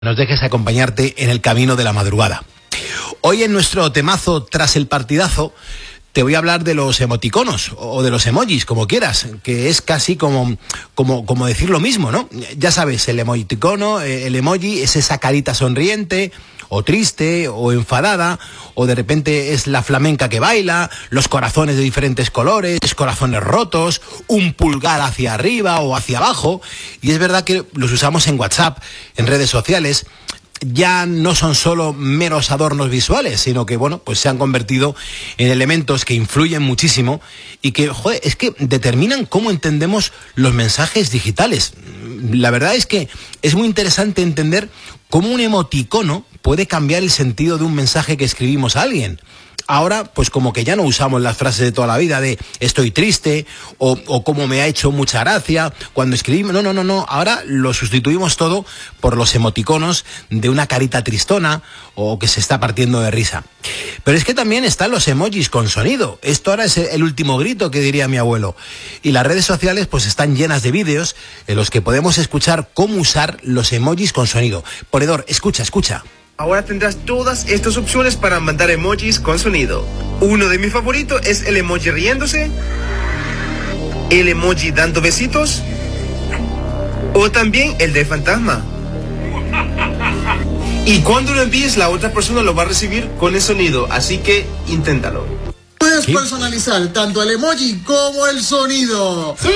nos dejes acompañarte en el camino de la madrugada. Hoy en nuestro temazo Tras el partidazo te voy a hablar de los emoticonos o de los emojis, como quieras, que es casi como decir lo mismo, ¿no? Ya sabes, el emoticono, el emoji es esa carita sonriente o triste o enfadada, o de repente es la flamenca que baila, los corazones de diferentes colores, corazones rotos, un pulgar hacia arriba o hacia abajo. Y es verdad que los usamos en WhatsApp, en redes sociales. Ya no son solo meros adornos visuales, sino que, bueno, pues se han convertido en elementos que influyen muchísimo y que, joder, es que determinan cómo entendemos los mensajes digitales. La verdad es que es muy interesante entender cómo un emoticono puede cambiar el sentido de un mensaje que escribimos a alguien. Ahora, pues como que ya no usamos las frases de toda la vida de estoy triste o como me ha hecho mucha gracia cuando escribimos. No. Ahora lo sustituimos todo por los emoticonos de una carita tristona o que se está partiendo de risa. Pero es que también están los emojis con sonido. Esto ahora es el último grito, que diría mi abuelo. Y las redes sociales pues están llenas de vídeos en los que podemos escuchar cómo usar los emojis con sonido. Ponedor, escucha. Ahora tendrás todas estas opciones para mandar emojis con sonido. Uno de mis favoritos es el emoji riéndose, el emoji dando besitos o también el de fantasma. Y cuando lo envíes, la otra persona lo va a recibir con el sonido, así que inténtalo. Puedes personalizar tanto el emoji como el sonido. ¡Sí!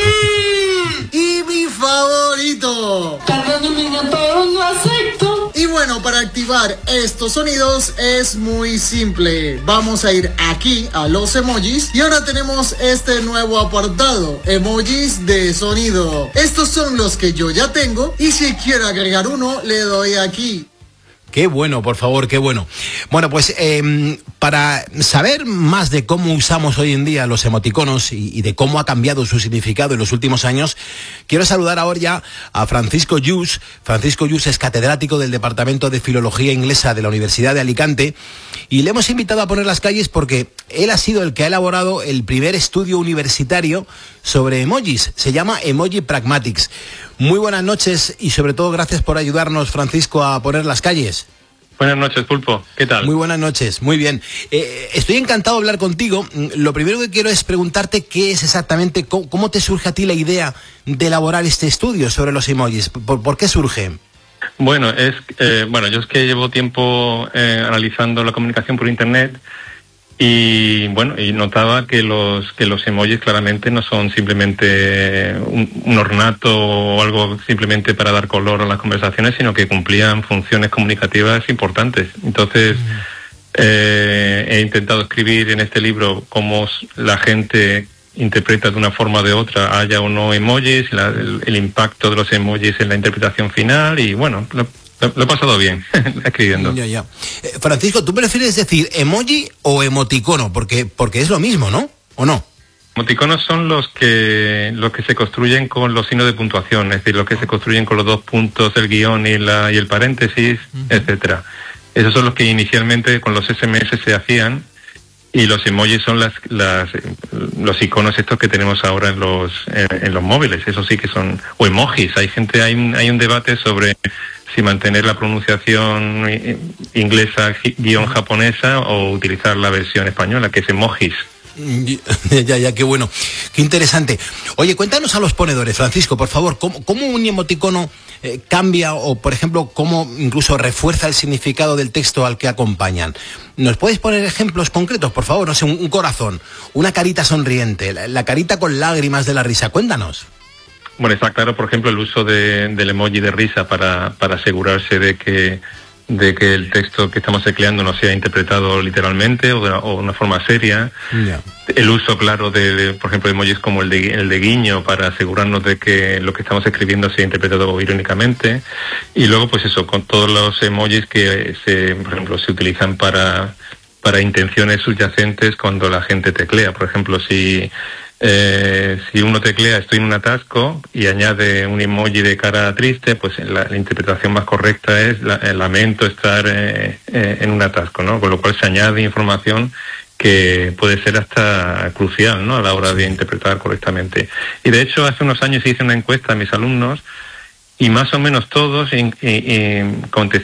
Y mi favorito. Cargando miniaturas lo acepto. Y bueno, para activar estos sonidos es muy simple. Vamos a ir aquí a los emojis y ahora tenemos este nuevo apartado, emojis de sonido. Estos son los que yo ya tengo y si quiero agregar uno le doy aquí. Qué bueno, por favor, qué bueno. Bueno, pues para saber más de cómo usamos hoy en día los emoticonos y de cómo ha cambiado su significado en los últimos años, quiero saludar ahora ya a Francisco Lluís. Francisco Lluís es catedrático del Departamento de Filología Inglesa de la Universidad de Alicante y le hemos invitado a poner las calles porque él ha sido el que ha elaborado el primer estudio universitario sobre emojis. Se llama Emoji Pragmatics. Muy buenas noches y sobre todo gracias por ayudarnos, Francisco, a poner las calles. Buenas noches, Pulpo. ¿Qué tal? Muy buenas noches, muy bien. Estoy encantado de hablar contigo. Lo primero que quiero es preguntarte qué es exactamente, cómo te surge a ti la idea de elaborar este estudio sobre los emojis. ¿Por qué surge? Bueno, yo es que llevo tiempo analizando la comunicación por Internet y notaba que los emojis claramente no son simplemente un ornato o algo simplemente para dar color a las conversaciones, sino que cumplían funciones comunicativas importantes. Entonces, he intentado escribir en este libro cómo la gente interpreta de una forma o de otra, haya o no emojis, el impacto de los emojis en la interpretación final y bueno, lo he pasado bien escribiendo. Ya. Francisco, ¿tú prefieres decir emoji o emoticono? Porque es lo mismo, ¿no? ¿O no? Emoticonos son los que se construyen con los signos de puntuación, es decir, los que se construyen con los dos puntos, el guión y el paréntesis, etcétera. Esos son los que inicialmente con los SMS se hacían y los emojis son los iconos estos que tenemos ahora en los móviles. Eso sí que son, o emojis. Hay un debate sobre si mantener la pronunciación inglesa guión japonesa o utilizar la versión española, que es emojis. Ya, qué bueno, qué interesante. Oye, cuéntanos a los ponedores, Francisco, por favor, ¿cómo un emoticono cambia o, por ejemplo, cómo incluso refuerza el significado del texto al que acompañan? ¿Nos puedes poner ejemplos concretos, por favor? No sé, un corazón, una carita sonriente, la carita con lágrimas de la risa. Cuéntanos. Bueno, está claro, por ejemplo, el uso del emoji de risa para asegurarse de que el texto que estamos empleando no sea interpretado literalmente o de una forma seria. Yeah. El uso, claro, por ejemplo, emojis como el de guiño para asegurarnos de que lo que estamos escribiendo sea interpretado irónicamente. Y luego, pues eso, con todos los emojis que por ejemplo, se utilizan para intenciones subyacentes cuando la gente teclea. Por ejemplo, si uno teclea estoy en un atasco y añade un emoji de cara triste, pues la interpretación más correcta es lamento estar en un atasco, ¿no? Con lo cual se añade información que puede ser hasta crucial, ¿no? A la hora de interpretar correctamente. Y de hecho hace unos años hice una encuesta a mis alumnos y más o menos todos